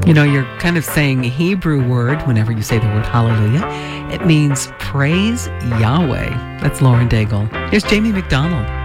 You know, you're kind of saying a Hebrew word whenever you say the word hallelujah. It means praise Yahweh. That's Lauren Daigle. Here's Jamie McDonald.